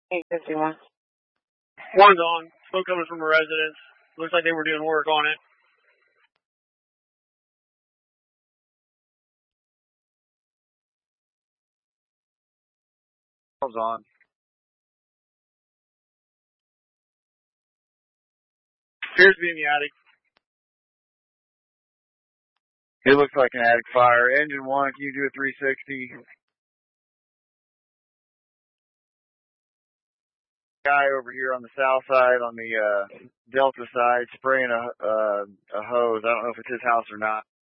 851. One's on. Smoke coming from a residence. Looks like they were doing work on it. On. Appears to be in the attic. It looks like an attic fire. Engine 1, can you do a 360? Guy over here on the south side, on the Delta side, spraying a hose. I don't know if it's his house or not.